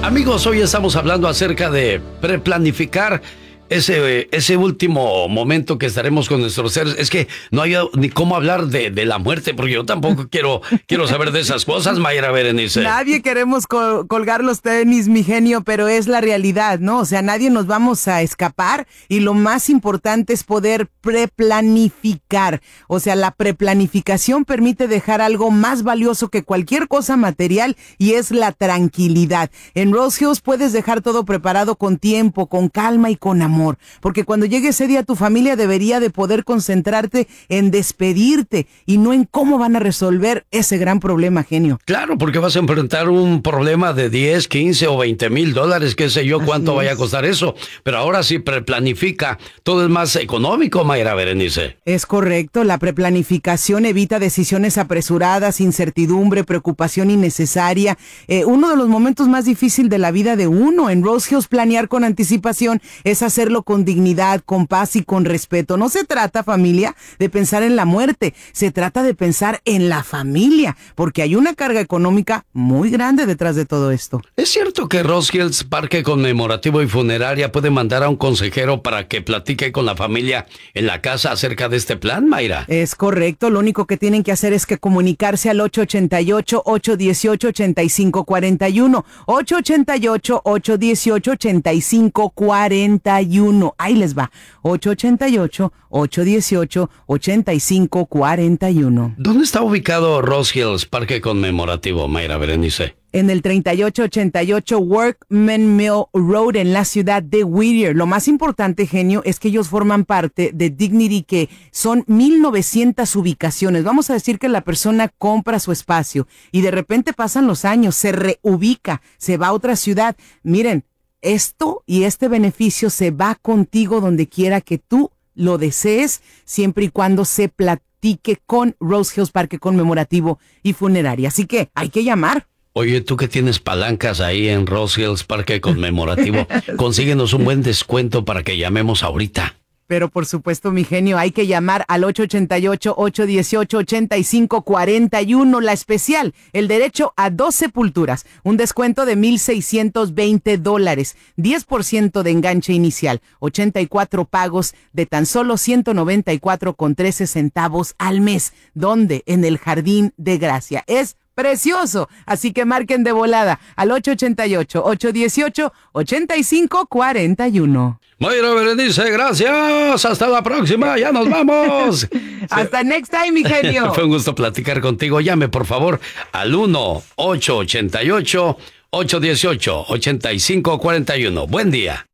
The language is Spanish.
Amigos, hoy estamos hablando acerca de preplanificar ese último momento que estaremos con nuestros seres. Es que no hay ni cómo hablar de la muerte, porque yo tampoco quiero saber de esas cosas, Mayra Berenice. Nadie queremos colgar los tenis, mi genio, pero es la realidad, ¿no? O sea, nadie nos vamos a escapar y lo más importante es poder preplanificar. O sea, la preplanificación permite dejar algo más valioso que cualquier cosa material y es la tranquilidad. En Rose Hills puedes dejar todo preparado con tiempo, con calma y con amor. Porque cuando llegue ese día tu familia debería de poder concentrarte en despedirte y no en cómo van a resolver ese gran problema, genio. Claro, porque vas a enfrentar un problema de 10, 15 o 20 mil dólares, qué sé yo cuánto vaya a costar eso. Pero ahora sí preplanifica, todo es más económico, Mayra Berenice. Es correcto, la preplanificación evita decisiones apresuradas, incertidumbre, preocupación innecesaria. Uno de los momentos más difíciles de la vida de uno. En Rose Hills planear con anticipación es hacerlo con dignidad, con paz y con respeto. No se trata, familia, de pensar en la muerte, se trata de pensar en la familia, porque hay una carga económica muy grande detrás de todo esto. ¿Es cierto que Rose Hills Parque Conmemorativo y Funeraria puede mandar a un consejero para que platique con la familia en la casa acerca de este plan, Mayra? Es correcto, lo único que tienen que hacer es que comunicarse al 888-818-8541, 888-818-8541. Ahí les va, 888-818-8541. ¿Dónde está ubicado Rose Hills Parque Conmemorativo, Mayra Berenice? En el 3888 Workman Mill Road en la ciudad de Whittier. Lo más importante, genio, es que ellos forman parte de Dignity, que son 1900 ubicaciones. Vamos a decir que la persona compra su espacio y de repente pasan los años, se reubica, se va a otra ciudad. Miren, esto y este beneficio se va contigo donde quiera que tú lo desees, siempre y cuando se platique con Rose Hills Parque Conmemorativo y Funeraria. Así que hay que llamar. Oye, tú que tienes palancas ahí en Rose Hills Parque Conmemorativo, consíguenos un buen descuento para que llamemos ahorita. Pero por supuesto, mi genio, hay que llamar al 888-818-8541, la especial, el derecho a 2 sepulturas, un descuento de $1,620, 10% de enganche inicial, 84 pagos de tan solo 194.13 centavos al mes. ¿Dónde? En el Jardín de Gracia. Es precioso, así que marquen de volada al 888-818-8541. Mayra Berenice, gracias. Hasta la próxima. Ya nos vamos. Hasta next time, mi genio. Fue un gusto platicar contigo. Llame, por favor, al 1-888-818-8541. Buen día.